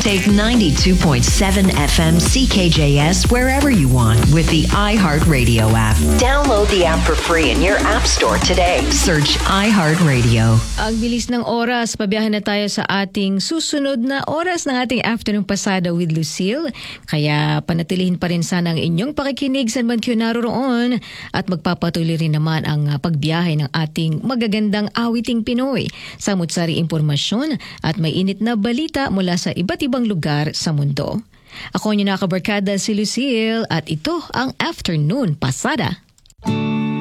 Take 92.7 FM CKJS wherever you want with the iHeartRadio app. Download the app for free in your app store today. Search iHeartRadio. Ang bilis ng oras, pabiyahan na tayo sa ating susunod na oras ng ating afternoon pasada with Lucille. Kaya panatilihin pa rin sana ang inyong pakikinig sa man kayo naroroon at magpapatuloy rin naman ang pagbiyahe ng ating magagandang awiting Pinoy. Samut-sari impormasyon at may init na balita mula sa iba't ibang lugar sa mundo. Ako ang inyong nakabarkada si Lucille at ito ang Afternoon Pasada.